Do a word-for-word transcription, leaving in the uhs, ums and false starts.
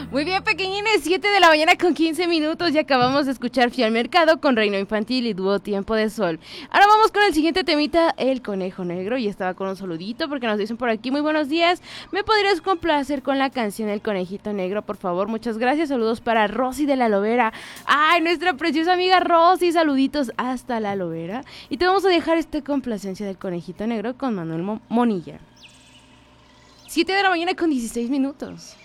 Muy bien, pequeñines, siete de la mañana con quince minutos y acabamos de escuchar Fui al Mercado con Reino Infantil y dúo Tiempo de Sol. Ahora vamos con el siguiente temita, El Conejo Negro, y estaba con un saludito porque nos dicen por aquí, muy buenos días, ¿me podrías complacer con la canción El Conejito Negro, por favor? Muchas gracias, saludos para Rosy de la Lobera. Ay, nuestra preciosa amiga Rosy, saluditos hasta la Lobera. Y te vamos a dejar esta complacencia del Conejito Negro con Manuel Mo- Monilla. siete de la mañana con dieciséis minutos.